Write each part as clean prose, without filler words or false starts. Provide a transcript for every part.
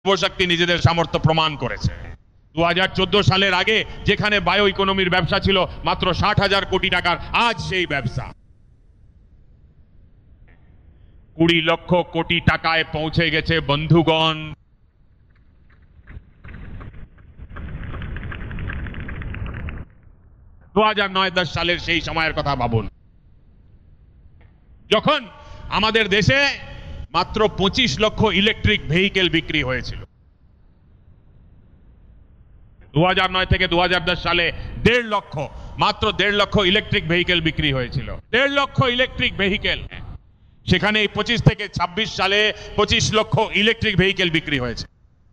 যুবশক্তি নিজেদের সামর্থ্য প্রমাণ করেছে। 2014 সালের আগে যেখানে বায়ো ইকোনমির ব্যবসা ছিল মাত্র 60,000 কোটি টাকার, আজ সেই ব্যবসা 20 লক্ষ কোটি টাকায় পৌঁছে গেছে। বন্ধুগণ, দু 2009-10 সালের সেই সময়ের কথা ভাবুন, যখন আমাদের দেশে মাত্র 25 লক্ষ ইলেকট্রিক ভেহিকেল বিক্রি হয়েছিল। 2009 থেকে 2010 সালে 1.5 লক্ষ, মাত্র 1.5 লক্ষ ইলেকট্রিক ভেহিকেল বিক্রি হয়েছিল। 1.5 লক্ষ ইলেকট্রিক ভেহিকেল, সেখানে 25 থেকে 26 সালে 25 লক্ষ ইলেকট্রিক ভেহিকেল বিক্রি হয়েছে।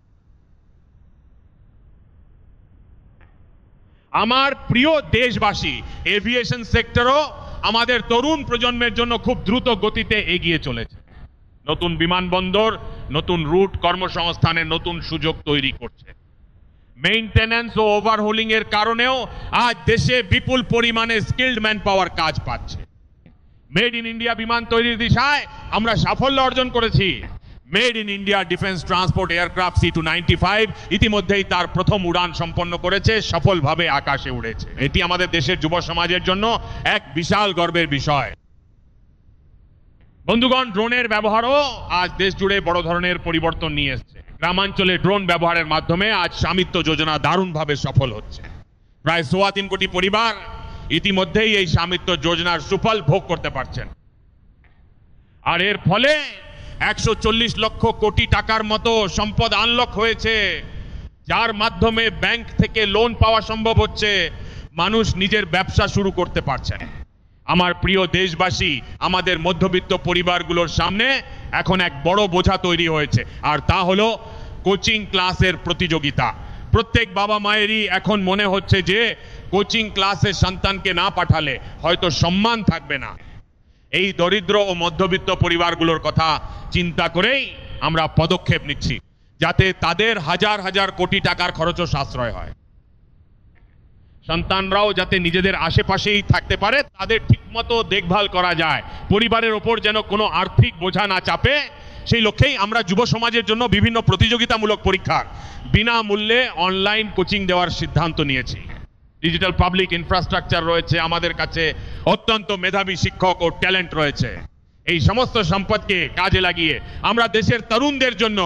আমার প্রিয় দেশবাসী, এভিয়েশন সেক্টরও আমাদের তরুণ প্রজন্মের জন্য খুব দ্রুত গতিতে এগিয়ে চলেছে। নতুন বিমানবন্দর, নতুন রুট, কর্মসংস্থানের নতুন সুযোগ তৈরি করছে। মেইনটেনেন্স ও ওভারহোলিং এর কারণেও আজ দেশে বিপুল পরিমাণে স্কিলড ম্যান পাওয়ার কাজ পাচ্ছে। মেড ইন ইন্ডিয়া বিমান তৈরির দিশায় আমরা সাফল্য অর্জন করেছি। Made in India defence transport aircraft C295 ইতিমধ্যেই তার প্রথম উড়ান সম্পন্ন করেছে, সফলভাবে আকাশে উড়েছে। এটি আমাদের দেশের যুব সমাজের জন্য এক বিশাল গর্বের বিষয়। বন্ধুগণ, ড্রোনের ব্যবহারও আজ দেশ জুড়ে বড় ধরনের পরিবর্তন নিয়ে এসেছে। গ্রামাঞ্চলে ড্রোন ব্যবহারের মাধ্যমে আজ স্বামিত্ব যোজনা দারুণভাবে সফল হচ্ছে। প্রায় 3.25 কোটি পরিবার ইতিমধ্যেই এই স্বামিত্ব যোজনার সুফল ভোগ করতে পারছেন। আর এর ফলে 140 লক্ষ কোটি টাকার মতো সম্পদ আনলক হয়েছে, যার মাধ্যমে ব্যাংক থেকে লোন পাওয়া সম্ভব হচ্ছে, মানুষ নিজের ব্যবসা শুরু করতে পারছেন। আমার প্রিয় দেশবাসী, আমাদের মধ্যবিত্ত পরিবারগুলোর সামনে এখন এক বড় বোঝা তৈরি হয়েছে, আর তা হলো কোচিং ক্লাসের প্রতিযোগিতা। প্রত্যেক বাবা মায়েরই এখন মনে হচ্ছে যে কোচিং ক্লাসে সন্তানকে না পাঠালে হয়তো সম্মান থাকবে না। এই দরিদ্র ও মধ্যবিত্ত পরিবারগুলোর কথা চিন্তা করেই আমরা পদক্ষেপ নিচ্ছি, যাতে তাদের হাজার হাজার কোটি টাকার খরচও সাশ্রয় হয়। সন্তানরাও যাতে নিজেদের আশেপাশেই থাকতে পারে, তাদের ঠিকমতো দেখভাল করা যায়, পরিবারের ওপর যেন কোনো আর্থিক বোঝা না চাপে, সেই লক্ষ্যেই আমরা যুব সমাজের জন্য বিভিন্ন প্রতিযোগিতামূলক পরীক্ষার বিনামূল্যে অনলাইন কোচিং দেওয়ার সিদ্ধান্ত নিয়েছি। ডিজিটাল পাবলিক ইনফ্রাস্ট্রাকচার রয়েছে, আমাদের কাছে অত্যন্ত মেধাবী শিক্ষক ও ট্যালেন্ট রয়েছে। এই সমস্ত সম্পদকে কাজে লাগিয়ে আমরা দেশের তরুণদের জন্য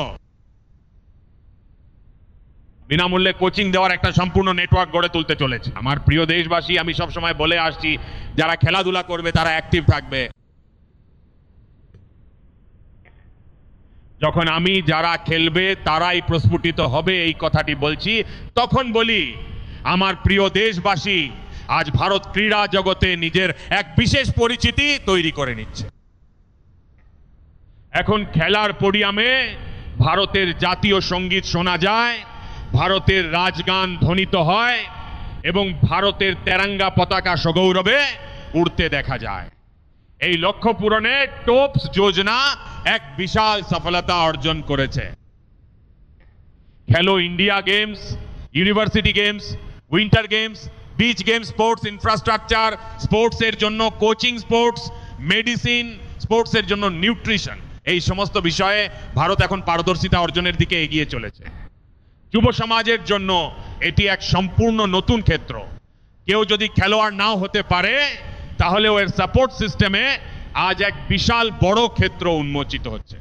বিনামূল্যে কোচিং দেওয়ার একটা সম্পূর্ণ নেটওয়ার্ক গড়ে তুলতে চলেছে। আমার প্রিয় দেশবাসী, আমি সবসময় বলে আসছি, যারা খেলাধুলা করবে তারা অ্যাক্টিভ থাকবে। যখন আমি যারা খেলবে তারাই প্রস্ফুটিত হবে এই কথাটি বলছি, তখন বলি আমার প্রিয় দেশবাসী, আজ ভারত ক্রীড়া জগতে নিজের এক বিশেষ পরিচিতি তৈরি করে নিচ্ছে। এখন খেলার পোডিয়ামে ভারতের জাতীয় সঙ্গীত শোনা যায়, ভারতের রাজগান ধ্বনিত হয় এবং ভারতের তেরঙ্গা পতাকা সগৌরবে উড়তে দেখা যায়। এই লক্ষ্য পূরণে টোপস যোজনা এক বিশাল সফলতা অর্জন করেছে। খেলো India games, university games, winter games, beach games, sports infrastructure, sports এর জন্য কোচিং, স্পোর্টস মেডিসিন, স্পোর্টস এর জন্য নিউট্রিশন, এই সমস্ত বিষয়ে ভারত এখন পারদর্শিতা অর্জনের দিকে এগিয়ে চলেছে। যুব সমাজের জন্য এটি এক সম্পূর্ণ নতুন ক্ষেত্র। কেউ যদি খেলোয়াড় নাও হতে পারে, তাহলে এর সাপোর্ট সিস্টেমে আজ এক বিশাল বড় ক্ষেত্র উন্মোচিত হচ্ছে।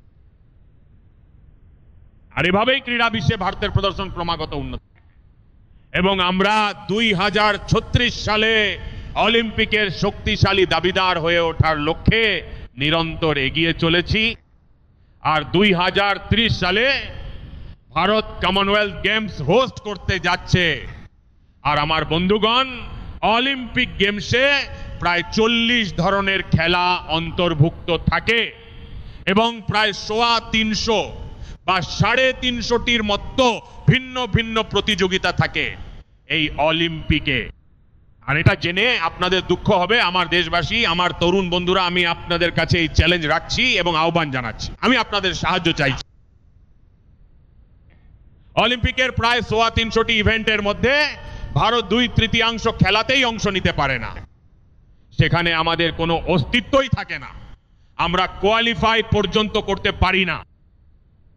আর এভাবেই ক্রীড়া বিশ্বে ভারতের প্রদর্শন ক্রমাগত উন্নত, এবং আমরা 2036 সালে অলিম্পিকের শক্তিশালী দাবিদার হয়ে ওঠার লক্ষ্যে নিরন্তর এগিয়ে চলেছি। আর 2030 সালে ভারত কমনওয়েলথ গেমস হোস্ট করতে যাচ্ছে। আর আমার বন্ধুগণ, অলিম্পিক গেমসে প্রায় 40 ধরনের খেলা অন্তর্ভুক্ত থাকে এবং প্রায় 350 বা 350টির মতো ভিন্ন ভিন্ন প্রতিযোগিতা থাকে এই অলিম্পিকে। আর এটা জেনে আপনাদের দুঃখ হবে, আমার দেশবাসী, আমার তরুণ বন্ধুরা, আমি আপনাদের কাছে এই চ্যালেঞ্জ রাখছি এবং আহ্বান জানাচ্ছি, আমি আপনাদের সাহায্য চাইছি। অলিম্পিকের প্রায় 350টি ইভেন্টের মধ্যে ভারত 2/3 খেলাতেই অংশ নিতে পারে না। সেখানে আমাদের কোনো অস্তিত্বই থাকে না, আমরা কোয়ালিফাই পর্যন্ত করতে পারি না।